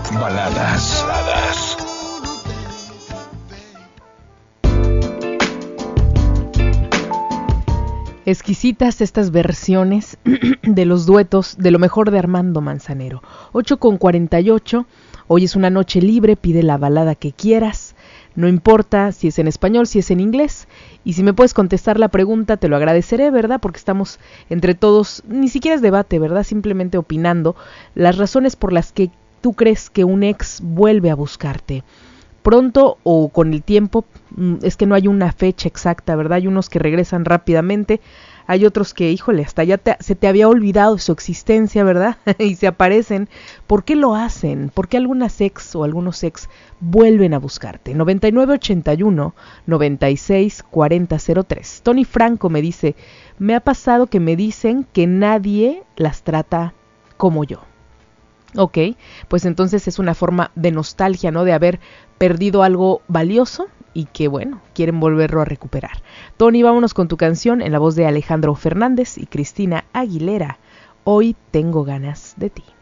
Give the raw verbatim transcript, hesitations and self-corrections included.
Baladas. Baladas. Exquisitas estas versiones de los duetos de lo mejor de Armando Manzanero. ocho con cuarenta y ocho, hoy es una noche libre, pide la balada que quieras, no importa si es en español, si es en inglés, y si me puedes contestar la pregunta te lo agradeceré, ¿verdad? Porque estamos entre todos, ni siquiera es debate, ¿verdad? Simplemente opinando las razones por las que tú crees que un ex vuelve a buscarte. Pronto o con el tiempo, es que no hay una fecha exacta, ¿verdad? Hay unos que regresan rápidamente, hay otros que, híjole, hasta ya te, se te había olvidado su existencia, ¿verdad? Y se aparecen. ¿Por qué lo hacen? ¿Por qué algunas ex o algunos ex vuelven a buscarte? noventa y nueve ochenta y uno, noventa y seis cuarenta cero tres. Tony Franco me dice, me ha pasado que me dicen que nadie las trata como yo. Ok, pues entonces es una forma de nostalgia, ¿no? De haber perdido algo valioso y que, bueno, quieren volverlo a recuperar. Tony, vámonos con tu canción en la voz de Alejandro Fernández y Cristina Aguilera. Hoy tengo ganas de ti.